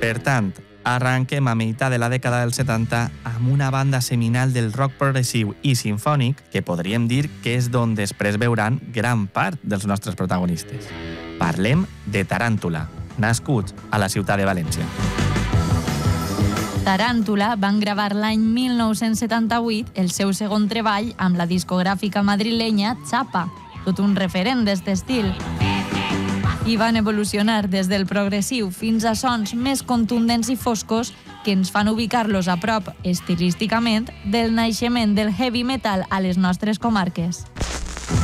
Per tant, arranquem a meitat de la dècada dels 70 amb una banda seminal del rock progressiu i simfònic que podríem dir que és d'on després veuran gran part dels nostres protagonistes. Parlem de Taràntula, nascuts a la ciutat de València. Taràntula van gravar l'any 1978 el seu segon treball amb la discogràfica madrilenya Chapa, tot un referent d'este estil. I van evolucionar des del progressiu fins a sons més contundents i foscos que ens fan ubicar-los a prop, estilísticament, del naixement del heavy metal a les nostres comarques.